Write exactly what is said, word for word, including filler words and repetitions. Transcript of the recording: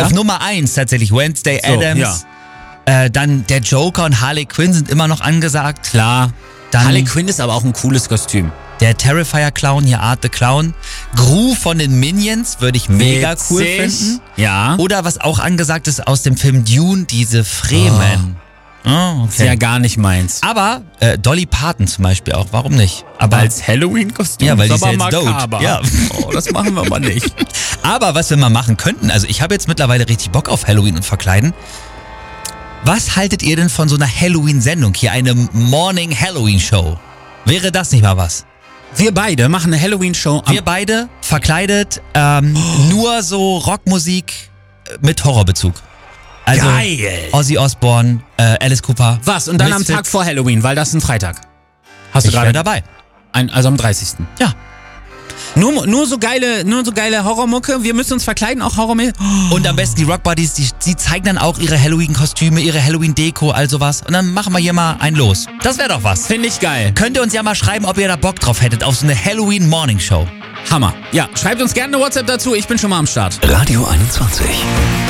Auf Nummer eins tatsächlich Wednesday So, Addams. ja. Äh, dann der Joker und Harley Quinn sind immer noch angesagt. Klar. Dann Harley Quinn ist aber auch ein cooles Kostüm. der Terrifier-Clown, hier Art the Clown. Gru von den Minions würde ich mega cool finden. Ja. Oder was auch angesagt ist aus dem Film Dune, diese Fremen. Oh, okay. Ist ja gar nicht meins. Aber äh, Dolly Parton zum Beispiel auch, warum nicht? Aber Als Halloween-Kostüm Ja, weil die ist ist ja aber jetzt makaber. tot. Ja. Oh, das machen wir mal nicht. Aber was wir mal machen könnten, also ich habe jetzt mittlerweile richtig Bock auf Halloween und Verkleiden. Was haltet ihr denn von so einer Halloween-Sendung hier, eine Morning Halloween-Show? Wäre das nicht mal was? Wir beide machen eine Halloween-Show. am- Wir beide verkleidet, ähm, nur so Rockmusik mit Horrorbezug. Also Geil. Ozzy Osbourne, äh, Alice Cooper. Was? Und dann am Misfits. Tag vor Halloween, weil das ist ein Freitag. Hast du Ich wäre gerade dabei. ein, also am dreißigsten Ja. Nur, nur so geile, nur so geile Horrormucke. Wir müssen uns verkleiden, auch Horrormucke. Und am besten die Rockbuddies, die, die zeigen dann auch ihre Halloween-Kostüme, ihre Halloween-Deko, all sowas. Und dann machen wir hier mal ein Los. Das wäre doch was. Finde ich geil. Könnt ihr uns ja mal schreiben, ob ihr da Bock drauf hättet, auf so eine Halloween-Morning-Show. Hammer. Ja, schreibt uns gerne eine WhatsApp dazu. Ich bin schon mal am Start. Radio einundzwanzig.